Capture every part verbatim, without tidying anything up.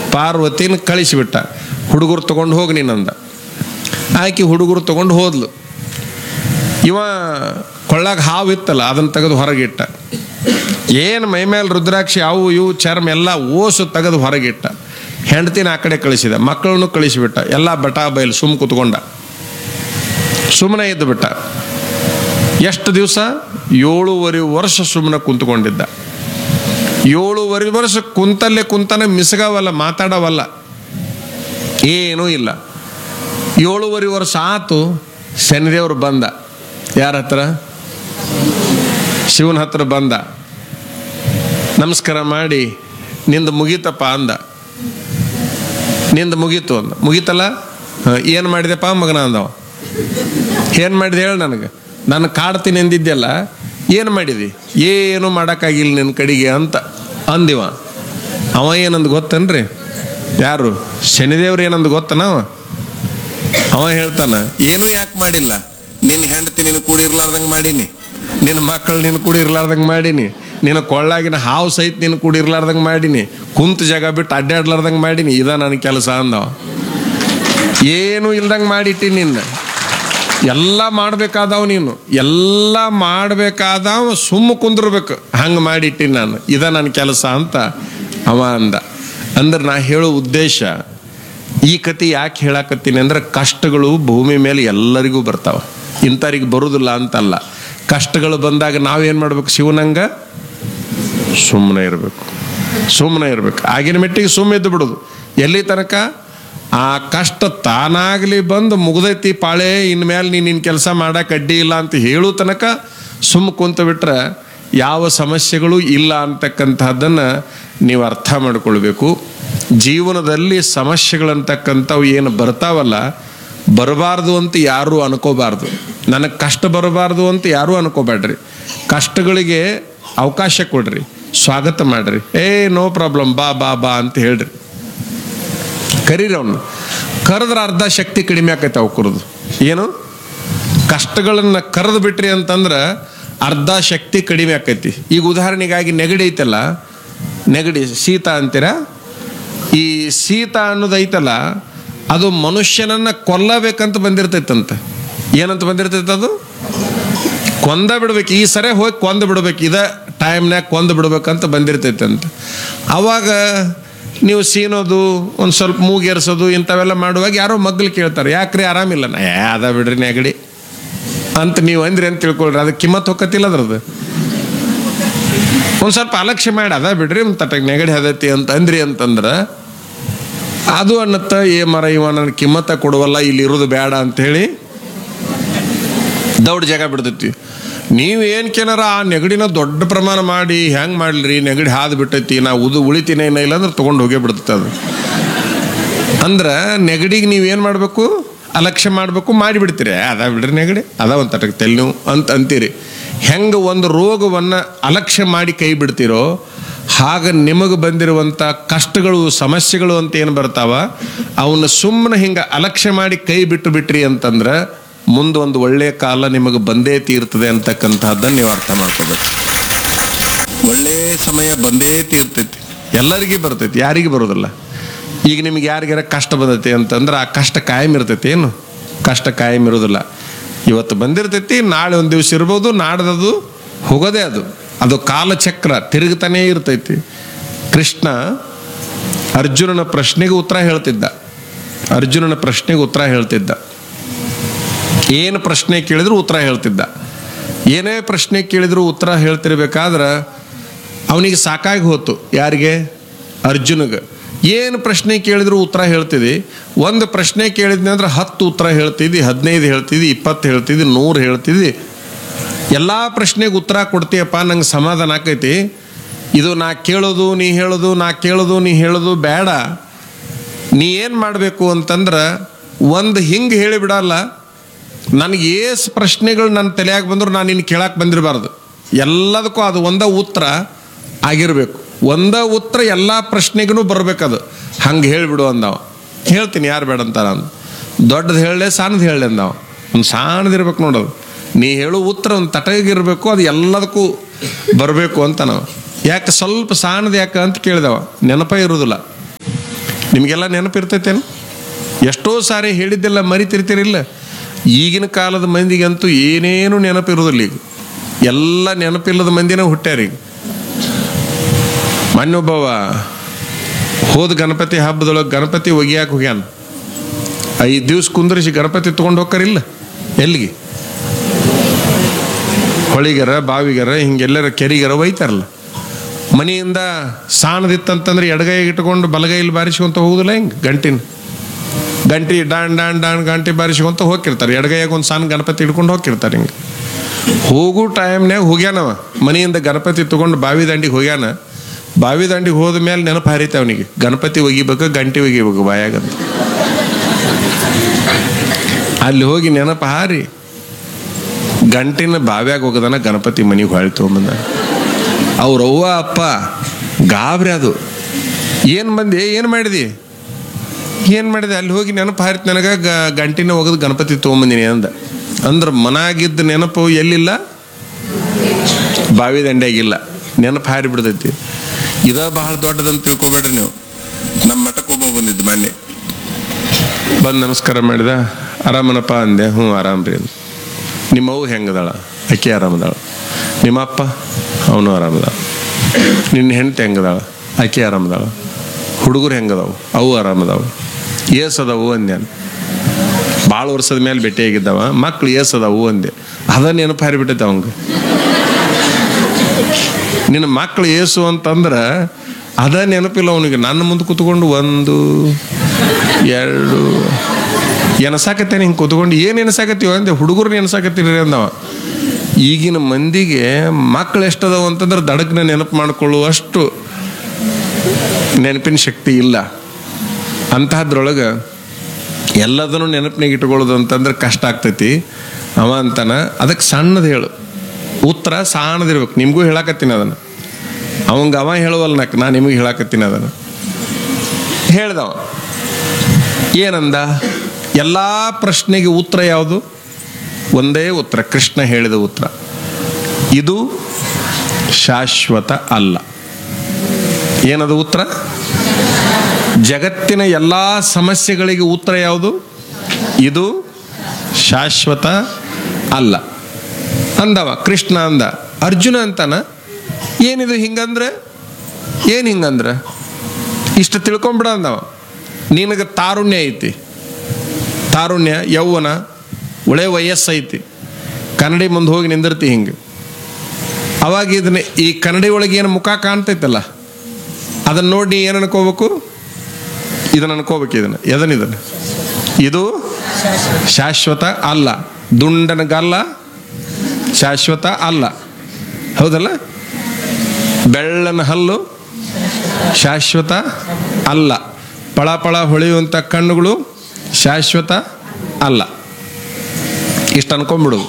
ಪಾರ್ವತಿನ ಕಳಿಸಿಬಿಟ್ಟ, ಹುಡುಗರು ತೊಗೊಂಡು ಹೋಗಿ ನೀನಂದ. ಆಕೆ ಹುಡುಗರು ತೊಗೊಂಡು ಹೋದ್ಲು. ಇವ ಕೊಳ್ಳಾಗ ಹಾವು ಇತ್ತಲ್ಲ ಅದನ್ನು ತೆಗೆದು ಹೊರಗಿಟ್ಟ. ಏನು ಮೈ ಮೇಲೆ ರುದ್ರಾಕ್ಷಿ ಅವು ಇವು ಚರ್ಮ ಎಲ್ಲ ಓಸು ತೆಗೆದು ಹೊರಗಿಟ್ಟ. ಹೆಂಡತಿನ ಆ ಕಡೆ ಕಳಿಸಿದ, ಮಕ್ಕಳನ್ನು ಕಳಿಸಿಬಿಟ್ಟ. ಎಲ್ಲ ಬಟಾ ಬಯಲು ಸುಮ್ಮ ಕುತ್ಕೊಂಡ, ಸುಮ್ಮನೆ ಇದ್ದು ಬಿಟ್ಟ. ಎಷ್ಟು ದಿವಸ? ಏಳೂವರೆ ವರ್ಷ ಸುಮ್ಮನೆ ಕುಂತ್ಕೊಂಡಿದ್ದ. ಏಳೂವರೆ ವರ್ಷ ಕುಂತಲ್ಲೇ ಕುಂತಾನೆ, ಮಿಸಗವಲ್ಲ, ಮಾತಾಡವಲ್ಲ, ಏನೂ ಇಲ್ಲ. ಏಳೂವರೆ ವರ್ಷ ಆತು. ಶನಿದೇವರು ಬಂದ. ಯಾರ ಹತ್ರ? ಶಿವನ ಹತ್ರ ಬಂದ. ನಮಸ್ಕಾರ ಮಾಡಿ ನಿಂದು ಮುಗೀತಪ್ಪ ಅಂದ. ನಿಂದು ಮುಗೀತು ಅಂದ. ಮುಗೀತಲ್ಲ, ಏನು ಮಾಡಿದೆಪ್ಪ ಮಗನ ಅಂದವ. ಏನು ಮಾಡಿದೆ ಹೇಳಿ ನನಗೆ, ನಾನು ಕಾಡ್ತೀನಿ ಅಂದಿದ್ದೆಲ್ಲ ಏನು ಮಾಡಿದಿ? ಏನು ಮಾಡೋಕ್ಕಾಗಿಲ್ಲ ನಿನ್ನ ಕಡೆಗೆ ಅಂತ ಅಂದಿವ. ಅವ ಏನಂದು ಗೊತ್ತನ್ರಿ? ಯಾರು? ಶನಿದೇವ್ರು ಏನಂದು ಗೊತ್ತನ? ಅವ ಅವ ಹೇಳ್ತಾನ, ಏನೂ ಯಾಕೆ ಮಾಡಿಲ್ಲ, ನಿನ್ನ ಹೆಂಡತಿ ನಿನ್ನ ಕೂಡ ಇರ್ಲಾರ್ದಂಗೆ ಮಾಡೀನಿ, ನಿನ್ನ ಮಕ್ಕಳು ನಿನ್ನ ಕೂಡ ಇರ್ಲಾರ್ದಂಗೆ ಮಾಡೀನಿ, ನಿನ್ನ ಕೊಳ್ಳಾಗಿನ ಹಾವು ಸಹಿತ ನಿನ್ನ ಕೂಡ ಇರ್ಲಾರ್ದಂಗೆ ಮಾಡೀನಿ, ಕುಂತ ಜಾಗ ಬಿಟ್ಟು ಅಡ್ಡಾಡ್ಲಾರ್ದಂಗೆ ಮಾಡೀನಿ, ಇದ ನನ್ನ ಕೆಲಸ ಅಂದವ. ಏನೂ ಇಲ್ದಂಗೆ ಮಾಡಿಟ್ಟಿ ನಿನ್ನ. ಎಲ್ಲ ಮಾಡಬೇಕಾದವ ನೀನು, ಎಲ್ಲ ಮಾಡಬೇಕಾದವ ಸುಮ್ಮ ಕುಂದಿರ್ಬೇಕು, ಹಂಗೆ ಮಾಡಿಟ್ಟಿ ನಾನು, ಇದ ನನ್ನ ಕೆಲಸ ಅಂತ ಅವ ಅಂದ. ಅಂದ್ರೆ ನಾ ಹೇಳೋ ಉದ್ದೇಶ, ಈ ಕತೆ ಯಾಕೆ ಹೇಳಕತ್ತೀನಿ ಅಂದ್ರೆ, ಕಷ್ಟಗಳು ಭೂಮಿ ಮೇಲೆ ಎಲ್ಲರಿಗೂ ಬರ್ತಾವ, ಇಂಥವ್ರಿಗೆ ಬರುವುದಿಲ್ಲ ಅಂತಲ್ಲ. ಕಷ್ಟಗಳು ಬಂದಾಗ ನಾವೇನು ಮಾಡ್ಬೇಕು? ಶಿವನಂಗ ಸುಮ್ಮನೆ ಇರಬೇಕು, ಸುಮ್ಮನೆ ಇರಬೇಕು. ಆಗಿನ ಮೆಟ್ಟಿಗೆ ಸುಮ್ಮನೆ ಇದ್ದು ಬಿಡೋದು. ಎಲ್ಲಿ ತನಕ? ಆ ಕಷ್ಟ ತಾನಾಗಲಿ ಬಂದು ಮುಗ್ದೈತಿ ಪಾಳೆ, ಇನ್ಮೇಲೆ ನೀನು ನಿನ್ನ ಕೆಲಸ ಮಾಡಕ್ಕೆ ಅಡ್ಡಿ ಇಲ್ಲ ಅಂತ ಹೇಳೋ ತನಕ ಸುಮ್ಮ ಕುಂತು ಬಿಟ್ರೆ ಯಾವ ಸಮಸ್ಯೆಗಳು ಇಲ್ಲ ಅಂತಕ್ಕಂಥದ್ದನ್ನು ನೀವು ಅರ್ಥ ಮಾಡ್ಕೊಳ್ಬೇಕು. ಜೀವನದಲ್ಲಿ ಸಮಸ್ಯೆಗಳಂತಕ್ಕಂಥವು ಏನು ಬರ್ತಾವಲ್ಲ, ಬರಬಾರ್ದು ಅಂತ ಯಾರೂ ಅನ್ಕೋಬಾರ್ದು. ನನಗೆ ಕಷ್ಟ ಬರಬಾರ್ದು ಅಂತ ಯಾರೂ ಅನ್ಕೋಬೇಡ್ರಿ. ಕಷ್ಟಗಳಿಗೆ ಅವಕಾಶ ಕೊಡ್ರಿ, ಸ್ವಾಗತ ಮಾಡ್ರಿ. ಏ ನೋ ಪ್ರಾಬ್ಲಮ್, ಬಾ ಬಾ ಬಾ ಅಂತ ಹೇಳ್ರಿ. ಕರೀರಿ ಅವನು. ಕರೆದ್ರೆ ಅರ್ಧ ಶಕ್ತಿ ಕಡಿಮೆ ಆಕೈತೆ ಅವು ಕುರಿದು. ಏನು? ಕಷ್ಟಗಳನ್ನು ಕರೆದು ಬಿಟ್ರಿ ಅಂತಂದ್ರೆ ಅರ್ಧ ಶಕ್ತಿ ಕಡಿಮೆ ಆಕೈತಿ. ಈಗ ಉದಾಹರಣೆಗಾಗಿ ನೆಗಡಿ ಐತಲ್ಲ, ನೆಗಡಿ ಶೀತ ಅಂತೀರ. ಈ ಶೀತ ಅನ್ನೋದೈತಲ್ಲ, ಅದು ಮನುಷ್ಯನನ್ನು ಕೊಲ್ಲಬೇಕಂತ ಬಂದಿರ್ತೈತಂತೆ. ಏನಂತ ಬಂದಿರ್ತೈತೆ? ಅದು ಕೊಂದ ಬಿಡ್ಬೇಕು, ಈ ಸರಿ ಹೋಗಿ ಕೊಂದು ಬಿಡ್ಬೇಕು, ಇದ ಟೈಮ್ನಾಗ ಕೊಂದು ಬಿಡ್ಬೇಕಂತ ಬಂದಿರ್ತೈತಂತ. ಅವಾಗ ನೀವು ಸೀನೋದು, ಒಂದು ಸ್ವಲ್ಪ ಮೂಗೇರಿಸೋದು, ಇಂಥವೆಲ್ಲ ಮಾಡುವಾಗ ಯಾರೋ ಮಗ್ಲು ಕೇಳ್ತಾರೆ, ಯಾಕ್ರಿ ಆರಾಮಿಲ್ಲ? ನಾ ಏ ಅದ ಬಿಡ್ರಿ ನೆಗಡಿ ಅಂತ ನೀವು ಅಂದ್ರಿ ಅಂತ ತಿಳ್ಕೊಳ್ರಿ. ಅದಕ್ಕೆ ಕಿಮ್ಮತ್ತು ಹೋಗತ್ತಿಲ್ಲ ಅದ್ರದ್ದು. ಒಂದು ಸ್ವಲ್ಪ ಅಲಕ್ಷ್ಯ ಮಾಡಿ ಅದ ಬಿಡ್ರಿ ತಟಗೆ ನೆಗಡಿ ಹದತಿ ಅಂತ ಅಂದ್ರಿ ಅಂತಂದ್ರೆ ಅದು ಅನ್ನತ್ತ, ಏ ಮರ ಇವ ನನ್ನ ಕಿಮ್ಮತ್ತ ಕೊಡುವಲ್ಲ, ಇಲ್ಲಿ ಇರೋದು ಬೇಡ ಅಂಥೇಳಿ ದೌಡ್ ಜಾಗ ಬಿಡ್ತೈತಿ. ನೀವು ಏನು ಕೇನಾರ ಆ ನೆಗಡಿನ ದೊಡ್ಡ ಪ್ರಮಾಣ ಮಾಡಿ ಹೆಂಗೆ ಮಾಡಲಿ, ನೆಗಡಿ ಹಾದು ಬಿಟ್ಟೈತಿ, ನಾ ಉದು ಉಳಿತೀನಿ ಏನೋ ಇಲ್ಲ ಅಂದ್ರೆ ತೊಗೊಂಡು ಹೋಗೇ ಬಿಡ್ತೈತೆ ಅದು. ಅಂದ್ರೆ ನೆಗಡಿಗೆ ನೀವೇನು ಮಾಡಬೇಕು? ಅಲಕ್ಷ್ಯ ಮಾಡಬೇಕು, ಮಾಡಿಬಿಡ್ತೀರಿ. ಅದ ಬಿಡ್ರಿ ನೆಗಡಿ, ಅದ ಒಂದು ತಟಕ್ಕೆ ತೆಲ್ ನೀವು ಅಂತ ಅಂತೀರಿ. ಹೆಂಗೆ ಒಂದು ರೋಗವನ್ನು ಅಲಕ್ಷ್ಯ ಮಾಡಿ ಕೈ ಬಿಡ್ತೀರೋ, ಹಾಗ ನಿಮಗೆ ಬಂದಿರುವಂಥ ಕಷ್ಟಗಳು, ಸಮಸ್ಯೆಗಳು ಅಂತ ಏನು ಬರ್ತಾವ, ಅವನ್ನ ಸುಮ್ಮನೆ ಹಿಂಗೆ ಅಲಕ್ಷ್ಯ ಮಾಡಿ ಕೈ ಬಿಟ್ಟು ಬಿಟ್ರಿ ಅಂತಂದ್ರೆ ಮುಂದೆ ಒಂದು ಒಳ್ಳೆಯ ಕಾಲ ನಿಮಗೆ ಬಂದೇ ತೀರ್ತದೆ ಅಂತಕ್ಕಂಥದ್ದನ್ನು ನೀವು ಅರ್ಥ ಮಾಡ್ಕೋಬೇಕು. ಒಳ್ಳೆಯ ಸಮಯ ಬಂದೇ ತೀರ್ತೈತಿ, ಎಲ್ಲರಿಗೂ ಬರ್ತೈತಿ, ಯಾರಿಗೂ ಬರೋದಿಲ್ಲ. ಈಗ ನಿಮ್ಗೆ ಯಾರಿಗಾರ ಕಷ್ಟ ಬಂದೈತಿ ಅಂತಂದ್ರೆ ಆ ಕಷ್ಟ ಕಾಯಂ ಇರ್ತೈತಿ. ಏನು? ಕಷ್ಟ ಕಾಯಂ ಇರೋದಿಲ್ಲ. ಇವತ್ತು ಬಂದಿರ್ತೈತಿ, ನಾಳೆ ಒಂದು ದಿವಸ ಇರ್ಬೋದು, ನಾಡ್ದದು ಹೋಗೋದೇ. ಅದು ಅದು ಕಾಲಚಕ್ರ ತಿರುಗ್ತಾನೇ ಇರ್ತೈತಿ. ಕೃಷ್ಣ ಅರ್ಜುನನ ಪ್ರಶ್ನೆಗೆ ಉತ್ತರ ಹೇಳ್ತಿದ್ದ. ಅರ್ಜುನನ ಪ್ರಶ್ನೆಗೆ ಉತ್ತರ ಹೇಳ್ತಿದ್ದ. ಏನು ಪ್ರಶ್ನೆ ಕೇಳಿದ್ರು ಉತ್ತರ ಹೇಳ್ತಿದ್ದ. ಏನೇ ಪ್ರಶ್ನೆ ಕೇಳಿದ್ರು ಉತ್ತರ ಹೇಳ್ತಿರ್ಬೇಕಾದ್ರೆ ಅವನಿಗೆ ಸಾಕಾಗಿ ಹೋತು. ಯಾರಿಗೆ? ಅರ್ಜುನಿಗೆ. ಏನು ಪ್ರಶ್ನೆ ಕೇಳಿದ್ರು ಉತ್ತರ ಹೇಳ್ತಿದ್ದಿ. ಒಂದು ಪ್ರಶ್ನೆ ಕೇಳಿದ್ನಿ ಅಂದ್ರೆ ಹತ್ತು ಉತ್ತರ ಹೇಳ್ತಿದ್ದಿ, ಹದಿನೈದು ಹೇಳ್ತಿದ್ದಿ, ಇಪ್ಪತ್ತು ಹೇಳ್ತಿದ್ದಿ, ನೂರು ಹೇಳ್ತಿದ್ದಿ. ಎಲ್ಲ ಪ್ರಶ್ನೆಗೆ ಉತ್ತರ ಕೊಡ್ತೀಯಪ್ಪ, ನಂಗೆ ಸಮಾಧಾನ ಆಕೈತಿ. ಇದು ನಾ ಕೇಳೋದು ನೀ ಹೇಳೋದು, ನಾ ಕೇಳೋದು ನೀ ಹೇಳೋದು ಬೇಡ. ನೀ ಏನು ಮಾಡಬೇಕು ಅಂತಂದ್ರೆ ಒಂದು ಹಿಂಗೆ ಹೇಳಿಬಿಡಲ್ಲ, ನನಗೆ ಏಸು ಪ್ರಶ್ನೆಗಳು ನನ್ನ ತಲೆಯಾಗ ಬಂದ್ರು ನಾನು ಇನ್ನು ಕೇಳಕ್ಕೆ ಬಂದಿರಬಾರ್ದು. ಎಲ್ಲದಕ್ಕೂ ಅದು ಒಂದೇ ಉತ್ತರ ಆಗಿರಬೇಕು. ಒಂದೇ ಉತ್ತರ ಎಲ್ಲ ಪ್ರಶ್ನೆಗೂ ಬರಬೇಕದು. ಹಂಗೆ ಹೇಳಿಬಿಡು ಅಂದವ. ಹೇಳ್ತೀನಿ, ಯಾರು ಬೇಡ ಅಂತಾರ ಅಂದ. ದೊಡ್ಡದು ಹೇಳಲೆ, ಸಣ್ಣದು ಹೇಳಲೆ ಅಂದವ. ಒಂದು ಸಣ್ಣದಿರ್ಬೇಕು ನೋಡೋದು. ನೀ ಹೇಳೋ ಉತ್ತರ ಒಂದು ತಟಗಿರ್ಬೇಕು, ಅದು ಎಲ್ಲದಕ್ಕೂ ಬರಬೇಕು ಅಂತ ನಾವು. ಯಾಕೆ ಸ್ವಲ್ಪ ಸಣ್ಣದು ಯಾಕೆ ಅಂತ ಕೇಳಿದವ, ನೆನಪ ಇರೋದಿಲ್ಲ. ನಿಮಗೆಲ್ಲ ನೆನಪಿರ್ತೈತೇನು? ಎಷ್ಟೋ ಸಾರಿ ಹೇಳಿದ್ದೆಲ್ಲ ಮರಿತಿರ್ತೀರಿಲ್ಲ. ಈಗಿನ ಕಾಲದ ಮಂದಿಗಂತೂ ಏನೇನು ನೆನಪಿರೋದಿಲ್ಲ. ಈಗ ಎಲ್ಲ ನೆನಪಿಲ್ಲದ ಮಂದಿನೇ ಹುಟ್ಟ್ಯಾರ. ಈಗ ಮೊನ್ನೊಬ್ಬವ ಹೋದ ಗಣಪತಿ ಹಬ್ಬದೊಳಗೆ ಗಣಪತಿ ಒಗಿಯಾಕೆ ಹೋಗ್ಯಾನ. ಐದು ದಿವ್ಸ ಕುಂದ್ರಿಸಿ ಗಣಪತಿ ತೊಗೊಂಡು ಹೋಗ್ತಾರಿಲ್ಲ ಎಲ್ಲಿಗೆ? ಹೊಳಿಗರ ಬಾವಿಗರ ಹಿಂಗೆಲ್ಲರ ಕೆರಿಗರ ಒಯ್ತಾರಲ್ಲ. ಮನೆಯಿಂದ ಸಾಣದಿತ್ತಂತಂದ್ರೆ ಎಡಗೈಗೆ ಇಟ್ಕೊಂಡು ಬಲಗೈಲಿ ಬಾರಿಸ್ಕೊಂತ ಹೋಗುದಿಲ್ಲ. ಹಿಂಗೆ ಗಂಟಿನ ಗಂಟಿ ಡಾನ್ ಡಾನ್ ಡಾನ್ ಗಂಟೆ ಬಾರಿಸ್ಕೊಂತ ಹೋಗಿರ್ತಾರೆ. ಎಡಗೈಯಾಗ ಒಂದು ಸಣ್ಣ ಗಣಪತಿ ಹಿಡ್ಕೊಂಡು ಹೋಗಿರ್ತಾರೆ. ಹಿಂಗೆ ಹೋಗೋ ಟೈಮ್ನಾಗ ಹೋಗ್ಯಾನವ ಮನೆಯಿಂದ ಗಣಪತಿ ತೊಗೊಂಡು ಬಾವಿ ದಂಡಿಗೆ ಹೋಗ್ಯಾನ. ಬಾವಿ ದಂಡಿಗೆ ಹೋದ ಮೇಲೆ ನೆನಪು ಹರಿತ ಅವನಿಗೆ, ಗಣಪತಿ ಒಗಿಬೇಕು, ಗಂಟೆ ಒಗಿಬೇಕು ಬಾಯಾಗಂತ. ಅಲ್ಲಿ ಹೋಗಿ ನೆನಪು ಹಾರಿ ಗಂಟಿನ ಬಾವ್ಯಾಗ ಹೋಗದನ ಗಣಪತಿ ಮನೆಗೆ ಹೊಳಿ ತೊಗೊಂಬಂದ. ಅವ್ರವ್ವ ಅಪ್ಪ ಗಾಬ್ರಿ. ಅದು ಏನು ಬಂದೆ, ಏನು ಮಾಡಿದಿ, ಏನು ಮಾಡಿದೆ? ಅಲ್ಲಿ ಹೋಗಿ ನೆನಪು ಹಾರಿತು ನನಗೆ, ಗ ಗಂಟಿನ ಹೋಗೋದು ಗಣಪತಿ ತೊಗೊಂಬಂದಿನಿ ಅಂದ. ಅಂದ್ರೆ ಮನಾಗಿದ್ದ ನೆನಪು ಎಲ್ಲಿಲ್ಲ, ಬಾವಿ ದಂಡ್ಯಾಗಿಲ್ಲ. ನೆನಪು ಹಾರಿ ಬಿಡ್ತೈತಿ. ಇದ ಬಹಳ ದೊಡ್ಡದಂತ ತಿಳ್ಕೊಬೇಡ್ರಿ ನೀವು. ನಮ್ಮ ಮಠಕ್ಕೆ ಒಬ್ಬ ಬಂದಿದ್ದು ಮೊನ್ನೆ, ಬಂದು ನಮಸ್ಕಾರ ಮಾಡಿದ. ಆರಾಮನಪ್ಪ ಅಂದೆ. ಹ್ಞೂ ಆರಾಮ್ರಿ ಅಂದ. ನಿಮ್ಮವ್ವ ಹೆಂಗದಾಳ? ಅಕ್ಕಿ ಆರಾಮದಾಳ. ನಿಮ್ಮ ಅಪ್ಪ? ಅವನು ಆರಾಮದಾಳ. ನಿನ್ನ ಹೆಂಡತಿ ಹೆಂಗದಾಳ? ಅಕ್ಕಿ ಆರಾಮದಾಳ. ಹುಡುಗರು ಹೆಂಗದಾವು? ಅವು ಆರಾಮದಾವು. ಏಸದವು ಅಂದ್ಯಾನ. ಭಾಳ ವರ್ಷದ ಮೇಲೆ ಭೇಟಿಯಾಗಿದ್ದಾವ. ಮಕ್ಳು ಏಸದವು ಅಂದೆ. ಅದ ನೆನಪು ಹಾರಿಬಿಟ್ಟೈತೆ ಅವಂಗ. ನಿನ್ನ ಮಕ್ಳು ಏಸು ಅಂತಂದ್ರೆ ಅದ ನೆನಪಿಲ್ಲ ಅವನಿಗೆ. ನನ್ನ ಮುಂದೆ ಕೂತ್ಕೊಂಡು ಒಂದು ಎರಡು ಎನಸಾಕತ್ತೇನೆ. ಹಿಂಗೆ ಕೂತ್ಕೊಂಡು ಏನು ಎನಸಾಕತ್ತೀವ ಅಂದೆ. ಹುಡುಗರು ಎನಸಾಕತ್ತೀರಿ ಅಂದವ. ಈಗಿನ ಮಂದಿಗೆ ಮಕ್ಳು ಎಷ್ಟದವು ಅಂತಂದ್ರೆ ದಡಕ್ನ ನೆನಪು ಮಾಡ್ಕೊಳ್ಳುವಷ್ಟು ನೆನಪಿನ ಶಕ್ತಿ ಇಲ್ಲ. ಅಂತಹದ್ರೊಳಗೆ ಎಲ್ಲದನ್ನು ನೆನಪಿನಾಗ ಇಟ್ಕೊಳ್ಳೋದು ಅಂತಂದ್ರೆ ಕಷ್ಟ ಆಗ್ತೈತಿ. ಅವ ಅಂತಾನ ಅದಕ್ಕೆ ಸಣ್ಣದು ಹೇಳು, ಉತ್ತರ ಸಣ್ಣದಿರ್ಬೇಕು. ನಿಮಗೂ ಹೇಳಾಕತ್ತೀನಿ ಅದನ್ನು. ಅವಂಗ ಅವ ಹೇಳುವಲ್ಲ ನಕ್ ನಾ ನಿಮಗೆ ಹೇಳಾಕತ್ತೀನಿ ಅದನ್ನು. ಹೇಳ್ದವ ಏನಂದ? ಎಲ್ಲ ಪ್ರಶ್ನೆಗೆ ಉತ್ತರ ಯಾವುದು? ಒಂದೇ ಉತ್ತರ, ಕೃಷ್ಣ ಹೇಳಿದ ಉತ್ತರ. ಇದು ಶಾಶ್ವತ ಅಲ್ಲ. ಏನದು ಉತ್ತರ? ಜಗತ್ತಿನ ಎಲ್ಲ ಸಮಸ್ಯೆಗಳಿಗೆ ಉತ್ತರ ಯಾವುದು? ಇದು ಶಾಶ್ವತ ಅಲ್ಲ ಅಂದವ. ಕೃಷ್ಣ ಅಂದ. ಅರ್ಜುನ ಅಂತಾನ ಏನಿದು ಹಿಂಗಂದ್ರೆ? ಏನು ಹಿಂಗಂದ್ರೆ? ಇಷ್ಟು ತಿಳ್ಕೊಂಬಿಡ ಅಂದವ. ನಿನಗೆ ತಾರುಣ್ಯ ಐತಿ, ತಾರುಣ್ಯ ಯೌವನ ಒಳ್ಳೆ ವಯಸ್ಸೈತಿ. ಕನ್ನಡಿ ಮುಂದೆ ಹೋಗಿ ನಿಂದಿರ್ತಿ ಹಿಂಗೆ. ಅವಾಗ ಇದನ್ನ ಈ ಕನ್ನಡಿ ಒಳಗೆ ಏನು ಮುಖ ಕಾಣ್ತೈತಲ್ಲ, ಅದನ್ನು ನೋಡಿ ನೀ ಏನು ಅನ್ಕೋಬೇಕು? ಇದನ್ನು ಅನ್ಕೋಬೇಕು. ಇದನ್ನು ಎದನ್ ಇದನ್ನು ಇದು ಶಾಶ್ವತ ಅಲ್ಲ. ದುಂಡನಗಲ್ಲ ಶಾಶ್ವತ ಅಲ್ಲ. ಹೌದಲ್ಲ? ಬೆಳ್ಳನ ಹಲ್ಲು ಶಾಶ್ವತ ಅಲ್ಲ. ಪಳ ಪಳ ಹೊಳೆಯುವಂಥ ಕಣ್ಣುಗಳು ಶಾಶ್ವತ ಅಲ್ಲ. ಇಷ್ಟು ಅನ್ಕೊಂಬಿಡು.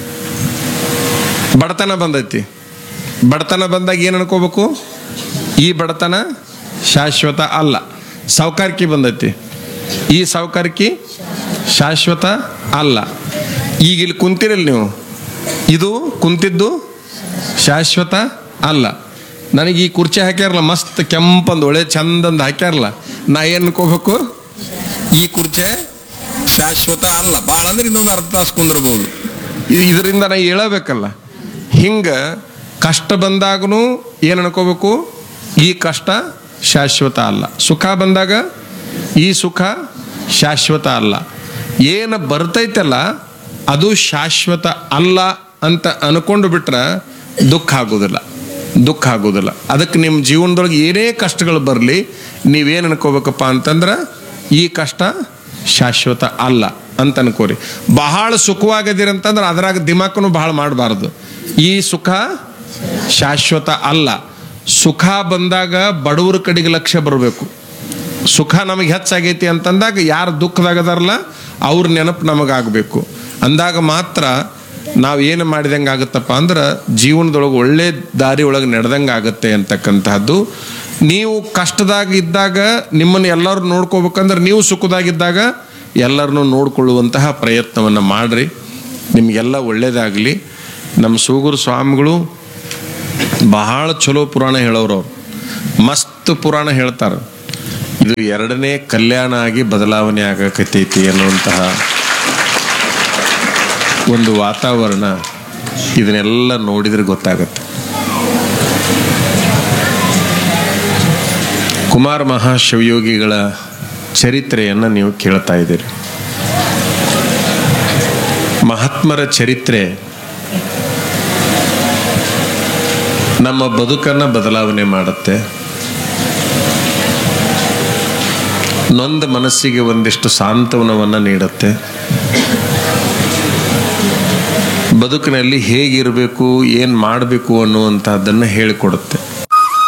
ಬಡತನ ಬಂದೈತಿ. ಬಡತನ ಬಂದಾಗ ಏನು ಅನ್ಕೋಬೇಕು? ಈ ಬಡತನ ಶಾಶ್ವತ ಅಲ್ಲ. ಸಾವುಕಾರಿಕೆ ಬಂದೈತಿ. ಈ ಸಾವುಕಾರಿಕೆ ಶಾಶ್ವತ ಅಲ್ಲ. ಈಗ ಇಲ್ಲಿ ಕುಂತಿರಲ್ಲ ನೀವು, ಇದು ಕುಂತಿದ್ದು ಶಾಶ್ವತ ಅಲ್ಲ. ನನಗೆ ಈ ಕುರ್ಚಿ ಹಾಕ್ಯಾರಲ್ಲ, ಮಸ್ತ್ ಕೆಂಪಂದು ಒಳ್ಳೆ ಚಂದಂದು ಹಾಕ್ಯಾರಲ್ಲ, ನಾ ಏನು ಅನ್ಕೋಬೇಕು? ಈ ಕುರ್ಚಿ ಶಾಶ್ವತ ಅಲ್ಲ. ಭಾಳ ಅಂದ್ರೆ ಇನ್ನೊಂದು ಅರ್ಧ ತಾಸು ಕುಂದಿರ್ಬೋದು. ಇದರಿಂದ ನಾ ಹೇಳಬೇಕಲ್ಲ. ಹಿಂಗೆ ಕಷ್ಟ ಬಂದಾಗೂ ಏನು ಅನ್ಕೋಬೇಕು? ಈ ಕಷ್ಟ ಶಾಶ್ವತ ಅಲ್ಲ. ಸುಖ ಬಂದಾಗ ಈ ಸುಖ ಶಾಶ್ವತ ಅಲ್ಲ. ಏನು ಬರ್ತೈತಲ್ಲ ಅದು ಶಾಶ್ವತ ಅಲ್ಲ ಅಂತ ಅನ್ಕೊಂಡು ಬಿಟ್ರೆ ದುಃಖ ಆಗೋದಿಲ್ಲ, ದುಃಖ ಆಗೋದಿಲ್ಲ. ಅದಕ್ಕೆ ನಿಮ್ಮ ಜೀವನದೊಳಗೆ ಏನೇ ಕಷ್ಟಗಳು ಬರಲಿ, ನೀವೇನು ಅನ್ಕೋಬೇಕಪ್ಪ ಅಂತಂದ್ರೆ ಈ ಕಷ್ಟ ಶಾಶ್ವತ ಅಲ್ಲ ಅಂತ ಅನ್ಕೋರಿ. ಬಹಳ ಸುಖವಾಗಿದ್ದೀರಂತಂದ್ರೆ ಅದ್ರಾಗ ದಿಮಾಕನ್ನು ಬಹಳ ಮಾಡಬಾರ್ದು. ಈ ಸುಖ ಶಾಶ್ವತ ಅಲ್ಲ. ಸುಖ ಬಂದಾಗ ಬಡವರ ಕಡೆಗೆ ಲಕ್ಷ್ಯ ಬರಬೇಕು. ಸುಖ ನಮಗೆ ಹೆಚ್ಚಾಗೈತಿ ಅಂತಂದಾಗ ಯಾರು ದುಃಖದಾಗದಾರಲ್ಲ ಅವ್ರ ನೆನಪು ನಮಗಾಗಬೇಕು. ಅಂದಾಗ ಮಾತ್ರ ನಾವು ಏನು ಮಾಡಿದಂಗೆ ಆಗುತ್ತಪ್ಪ ಅಂದ್ರೆ ಜೀವನದೊಳಗೆ ಒಳ್ಳೆ ದಾರಿ ಒಳಗೆ ನಡೆದಂಗೆ ಆಗುತ್ತೆ ಅಂತಕ್ಕಂತಹದ್ದು. ನೀವು ಕಷ್ಟದಾಗ ಇದ್ದಾಗ ನಿಮ್ಮನ್ನು ಎಲ್ಲರೂ ನೋಡ್ಕೋಬೇಕಂದ್ರೆ ನೀವು ಸುಖದಾಗಿದ್ದಾಗ ಎಲ್ಲರನ್ನೂ ನೋಡ್ಕೊಳ್ಳುವಂತಹ ಪ್ರಯತ್ನವನ್ನು ಮಾಡಿರಿ. ನಿಮಗೆಲ್ಲ ಒಳ್ಳೇದಾಗಲಿ. ನಮ್ಮ ಸೂಗೂರು ಸ್ವಾಮಿಗಳು ಬಹಳ ಚಲೋ ಪುರಾಣ ಹೇಳೋರು. ಅವ್ರು ಮಸ್ತ್ ಪುರಾಣ ಹೇಳ್ತಾರೆ. ಇದು ಎರಡನೇ ಕಲ್ಯಾಣ ಆಗಿ ಬದಲಾವಣೆ ಆಗಕತ್ತೈತಿ ಅನ್ನುವಂತಹ ಒಂದು ವಾತಾವರಣ ಇದನ್ನೆಲ್ಲ ನೋಡಿದ್ರೆ ಗೊತ್ತಾಗತ್ತೆ. ಕುಮಾರ ಮಹಾಶಿವಯೋಗಿಗಳ ಚರಿತ್ರೆಯನ್ನು ನೀವು ಕೇಳ್ತಾ ಇದ್ದೀರಿ. ಮಹಾತ್ಮರ ಚರಿತ್ರೆ ನಮ್ಮ ಬದುಕನ್ನು ಬದಲಾವಣೆ ಮಾಡುತ್ತೆ. ನೊಂದ ಮನಸ್ಸಿಗೆ ಒಂದಿಷ್ಟು ಸಾಂತ್ವನವನ್ನು ನೀಡುತ್ತೆ. ಬದುಕಿನಲ್ಲಿ ಹೇಗಿರಬೇಕು, ಏನು ಮಾಡಬೇಕು ಅನ್ನುವಂಥದ್ದನ್ನು ಹೇಳಿಕೊಡುತ್ತೆ.